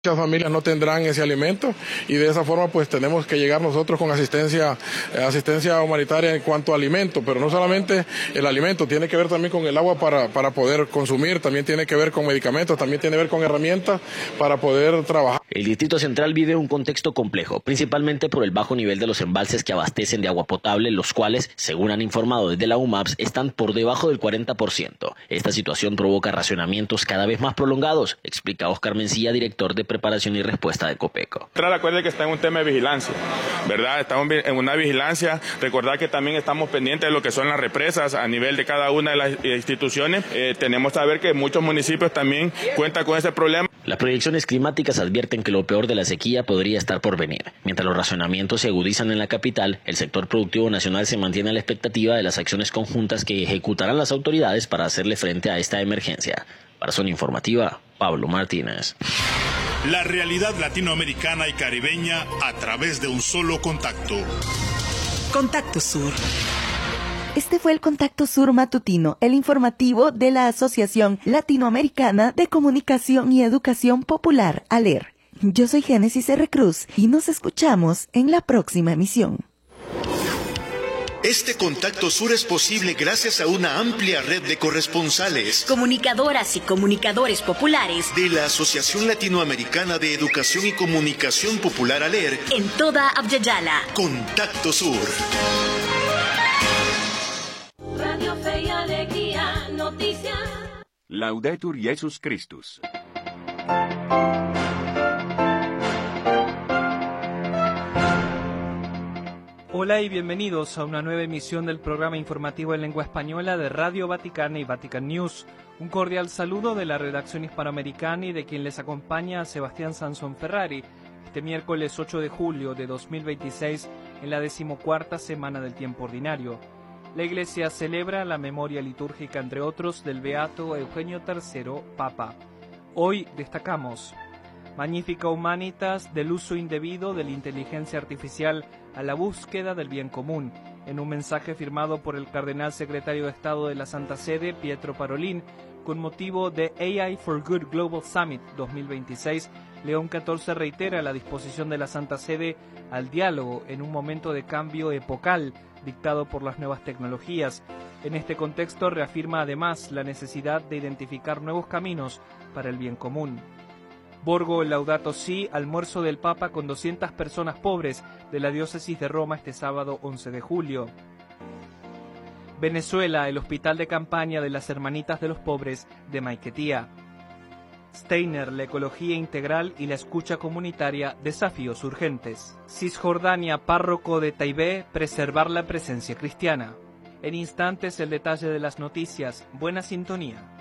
Muchas familias no tendrán ese alimento y de esa forma pues tenemos que llegar nosotros con asistencia humanitaria en cuanto a alimento, pero no solamente el alimento, tiene que ver también con el agua para poder consumir, también tiene que ver con medicamentos, también tiene que ver con herramientas para poder trabajar. El Distrito Central vive un contexto complejo, principalmente por el bajo nivel de los embalses que abastecen de agua potable, los cuales, según han informado desde la UMAPS, están por debajo del 40%. Esta situación provoca racionamientos cada vez más prolongados, explica Oscar Mencía, director de Preparación y Respuesta de Copeco. Recuerde que está en un tema de vigilancia, ¿verdad? Estamos en una vigilancia. Recordar que también estamos pendientes de lo que son las represas a nivel de cada una de las instituciones. Tenemos que saber que muchos municipios también cuentan con ese problema. Las proyecciones climáticas advierten que lo peor de la sequía podría estar por venir. Mientras los racionamientos se agudizan en la capital, el sector productivo nacional se mantiene a la expectativa de las acciones conjuntas que ejecutarán las autoridades para hacerle frente a esta emergencia. Para Zona Informativa, Pablo Martínez. La realidad latinoamericana y caribeña a través de un solo contacto. Contacto Sur. Este fue el Contacto Sur Matutino, el informativo de la Asociación Latinoamericana de Comunicación y Educación Popular, ALER. Yo soy Génesis R. Cruz y nos escuchamos en la próxima emisión. Este Contacto Sur es posible gracias a una amplia red de corresponsales, comunicadoras y comunicadores populares de la Asociación Latinoamericana de Educación y Comunicación Popular ALER en toda Abya-Yala. Contacto Sur. Radio Fe y Alegría, noticias. Laudetur Jesus Christus. Hola y bienvenidos a una nueva emisión del programa informativo en lengua española de Radio Vaticana y Vatican News. Un cordial saludo de la redacción hispanoamericana y de quien les acompaña, Sebastián Sansón Ferrari, este miércoles 8 de julio de 2026 en la 14ª semana del tiempo ordinario. La Iglesia celebra la memoria litúrgica, entre otros, del Beato Eugenio III, Papa. Hoy destacamos Magnificat Humanitas del uso indebido de la inteligencia artificial a la búsqueda del bien común, en un mensaje firmado por el cardenal secretario de Estado de la Santa Sede, Pietro Parolin, con motivo de AI for Good Global Summit 2026, León XIV reitera la disposición de la Santa Sede al diálogo en un momento de cambio epocal dictado por las nuevas tecnologías. En este contexto reafirma además la necesidad de identificar nuevos caminos para el bien común. Borgo Laudato Si, almuerzo del Papa con 200 personas pobres de la diócesis de Roma este sábado 11 de julio. Venezuela, el hospital de campaña de las Hermanitas de los Pobres de Maiquetía. Steiner, la ecología integral y la escucha comunitaria, desafíos urgentes. Cisjordania, párroco de Taibé, preservar la presencia cristiana. En instantes el detalle de las noticias. Buena sintonía.